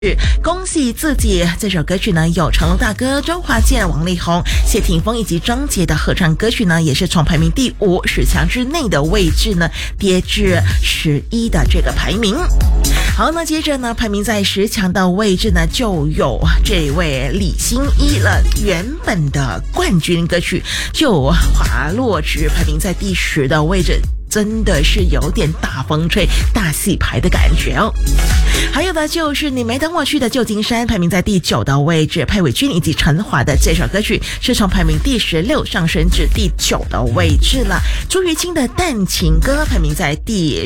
恭喜自己！这首歌曲呢，有成龙大哥、周华健、王力宏、谢霆锋以及张杰的合唱歌曲呢，也是从排名第510强之内的位置呢，跌至11的这个排名。好，那接着呢，排名在10强的位置呢，就有这位李心一了。原本的冠军歌曲就滑落至排名在第10的位置。真的是有点大风吹大戏牌的感觉哦。还有的就是你没等我去的旧金山，排名在第9的位置，佩伟君以及陈华的这首歌曲是从排名第16上升至第9的位置了。朱雨清的淡情歌排名在第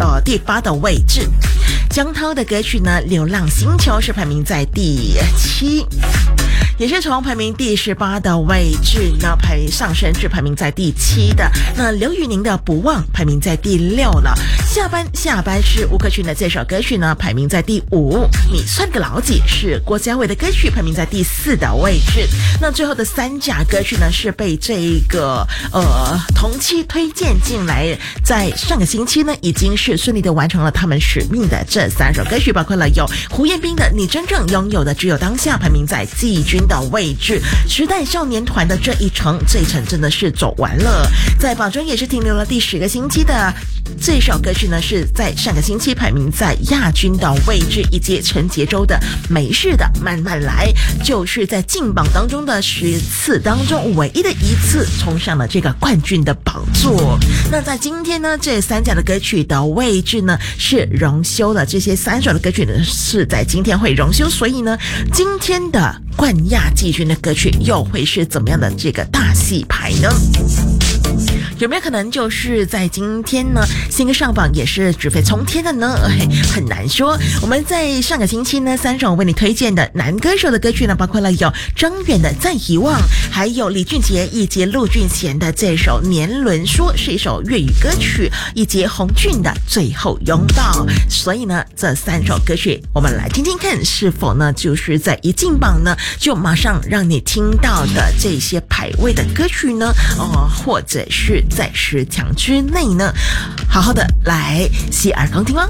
8的位置。江涛的歌曲呢，流浪星球是排名在第7，也是从排名第18的位置呢上升至排名在第7的。那刘宇宁的不忘排名在第6了。下班是吴克群的这首歌曲呢，排名在第5。你算个老几是郭嘉伟的歌曲，排名在第4的位置。那最后的3甲歌曲呢，是被这个同期推荐进来，在上个星期呢已经是顺利的完成了他们使命的这3首歌曲，包括了有胡彦斌的你真正拥有的只有当下，排名在季军的位置。时代少年团的这一程真的是走完了，在榜中也是停留了第10个星期的这首歌曲呢，是在上个星期排名在亚军的位置，以及陈洁州的没事的慢慢来，就是在进榜当中的10次当中唯一的一次冲上了这个冠军的宝座。那在今天呢，这3甲的歌曲的位置呢是荣休了，这些3首的歌曲呢是在今天会荣休，所以呢今天的冠亚季军的歌曲又会是怎么样的这个大戏牌呢？有没有可能就是在今天呢新歌上榜也是直飞冲天的呢？很难说。我们在上个星期呢3首为你推荐的男歌手的歌曲呢，包括了有张远的再遗忘，还有李俊杰以及陆俊贤的这首年轮说是一首粤语歌曲，以及洪俊的最后拥抱。所以呢这3首歌曲我们来听听看是否呢就是在一进榜呢就马上让你听到的这些排位的歌曲呢或者是在10强之内呢，好好的来洗耳恭听哦。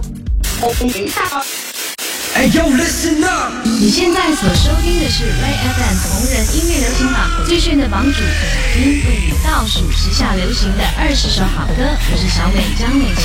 你现在所收听的是 Ray FM 同人音乐流行榜最炫的榜主，为你倒数10下流行的20首好歌。我是小美张美琪。